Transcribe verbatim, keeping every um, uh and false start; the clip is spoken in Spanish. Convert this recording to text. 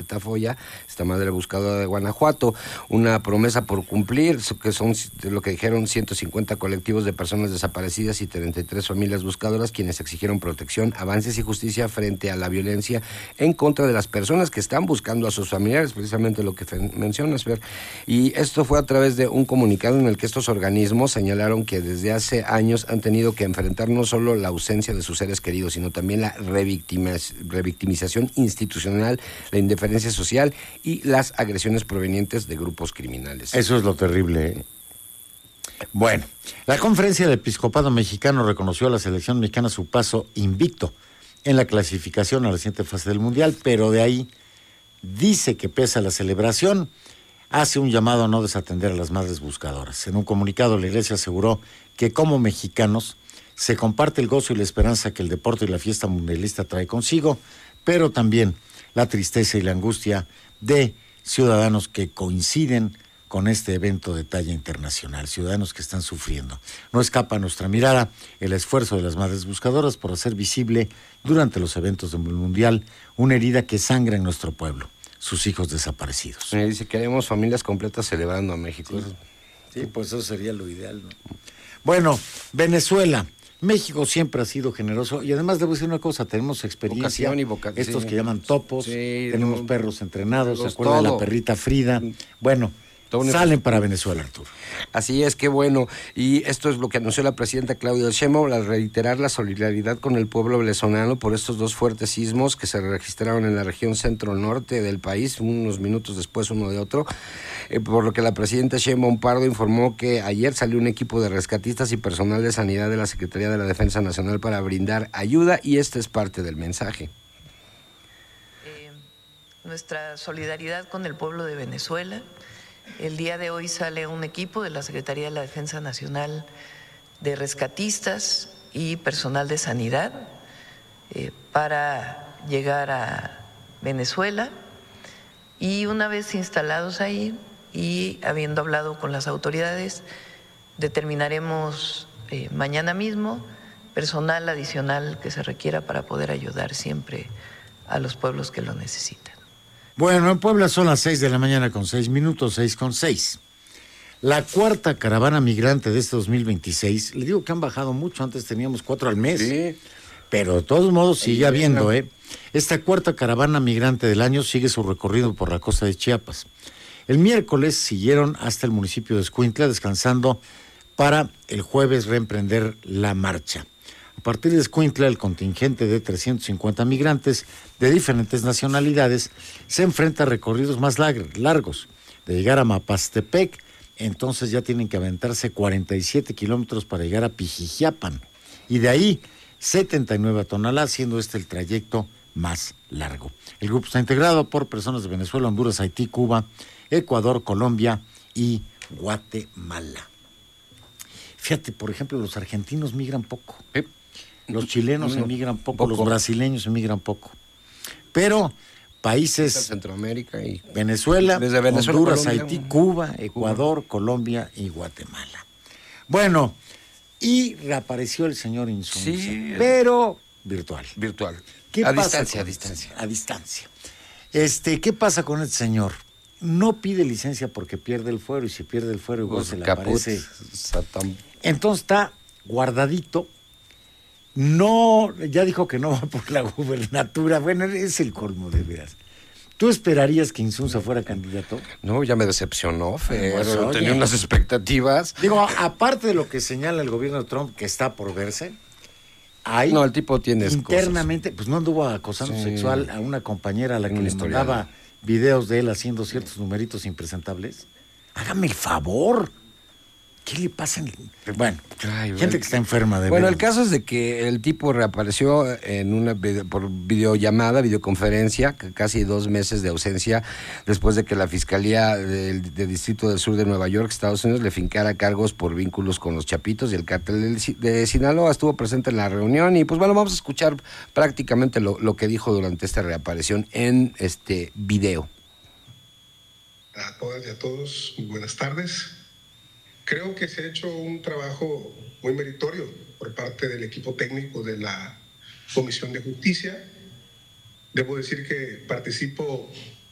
Tafoya, esta madre buscadora de Guanajuato. Una promesa por cumplir, que son lo que dijeron ciento cincuenta colectivos de personas desaparecidas y treinta y tres familias buscadoras, quienes exigieron protección, avances y justicia frente a la violencia en contra de las personas que están buscando a sus familiares, precisamente lo que mencionas, Fer. Y esto fue a través de un comunicado en el que estos organismos señalaron que desde hace años han tenido que enfrentar no solo la ausencia de sus seres queridos, sino también la revictimización institucional, la indiferencia social y las agresiones provenientes de grupos criminales. Eso es lo terrible, ¿eh? Bueno, la Conferencia del Episcopado Mexicano reconoció a la selección mexicana su paso invicto en la clasificación a la siguiente fase del Mundial, pero de ahí dice que pese a la celebración, hace un llamado a no desatender a las madres buscadoras. En un comunicado, la Iglesia aseguró que como mexicanos se comparte el gozo y la esperanza que el deporte y la fiesta mundialista trae consigo, pero también la tristeza y la angustia de ciudadanos que coinciden con este evento de talla internacional, ciudadanos que están sufriendo. No escapa a nuestra mirada el esfuerzo de las madres buscadoras por hacer visible durante los eventos del Mundial una herida que sangra en nuestro pueblo, sus hijos desaparecidos. Me dice que haremos familias completas celebrando a México. Sí, sí, pues eso sería lo ideal, ¿no? Bueno, Venezuela. México siempre ha sido generoso y además debo decir una cosa, tenemos experiencia, y voca- estos sí. que llaman topos, Sí, tenemos no, perros entrenados, ¿se los acuerdan de la todo. perrita Frida? Bueno, salen para Venezuela, Arturo. Así es, qué bueno. Y esto es lo que anunció la presidenta Claudia Sheinbaum al reiterar la solidaridad con el pueblo venezolano por estos dos fuertes sismos que se registraron en la región centro-norte del país, unos minutos después uno de otro. Eh, por lo que la presidenta Sheinbaum Pardo informó que ayer salió un equipo de rescatistas y personal de sanidad de la Secretaría de la Defensa Nacional para brindar ayuda, y este es parte del mensaje. Eh, nuestra solidaridad con el pueblo de Venezuela. El día de hoy sale un equipo de la Secretaría de la Defensa Nacional de rescatistas y personal de sanidad eh, para llegar a Venezuela, y una vez instalados ahí y habiendo hablado con las autoridades, determinaremos eh, mañana mismo personal adicional que se requiera para poder ayudar siempre a los pueblos que lo necesitan. Bueno, en Puebla son las seis de la mañana con seis minutos, seis con seis. La cuarta caravana migrante de este dos mil veintiséis, le digo que han bajado mucho, antes teníamos cuatro al mes, Sí. pero de todos modos sigue Sí, habiendo, no. ¿eh? Esta cuarta caravana migrante del año sigue su recorrido por la costa de Chiapas. El miércoles siguieron hasta el municipio de Escuintla, descansando para el jueves reemprender la marcha. A partir de Escuintla, el contingente de trescientos cincuenta migrantes de diferentes nacionalidades se enfrenta a recorridos más largos. De llegar a Mapastepec, entonces ya tienen que aventarse cuarenta y siete kilómetros para llegar a Pijijiapan. Y de ahí, setenta y nueve a Tonalá, siendo este el trayecto más largo. El grupo está integrado por personas de Venezuela, Honduras, Haití, Cuba, Ecuador, Colombia y Guatemala. Fíjate, por ejemplo, los argentinos migran poco. ¿Eh? Los chilenos No, emigran poco, poco, los brasileños emigran poco. Pero países, Centroamérica y Venezuela, desde Venezuela, Honduras, Colombia, Haití, Cuba, Ecuador, Cuba. Colombia y Guatemala. Bueno, y reapareció el señor Insunza, Sí. pero virtual. virtual. ¿Qué a pasa distancia, a con- distancia. A distancia. Este, ¿qué pasa con el señor? No pide licencia porque pierde el fuero, y si pierde el fuero igual Pues, se le caput, aparece. Satán. Entonces está guardadito. No, ya dijo que no va por la gubernatura. Bueno, es el colmo, de veras. ¿Tú esperarías que Insunza fuera candidato? No, ya me decepcionó, Fer. Pues, oye. Tenía unas expectativas. Digo, aparte de lo que señala el gobierno de Trump, que está por verse, hay No, el tipo tiene internamente, pues no anduvo acosando Sí. sexual a una compañera a la que Un le historial. mandaba videos de él haciendo ciertos numeritos impresentables. Hágame el favor. ¿Qué le pasa? En... Bueno, Ay, gente bueno. que está enferma de Bueno, veras. el caso es de que el tipo reapareció en una video, por videollamada, videoconferencia, c- casi dos meses de ausencia, después de que la Fiscalía del, del Distrito del Sur de Nueva York, Estados Unidos, le fincara cargos por vínculos con los Chapitos y el cártel del Ci- de Sinaloa. Estuvo presente en la reunión y pues bueno, vamos a escuchar prácticamente lo, lo que dijo durante esta reaparición en este video. A todas y a todos, muy buenas tardes. Creo que se ha hecho un trabajo muy meritorio por parte del equipo técnico de la Comisión de Justicia. Debo decir que participo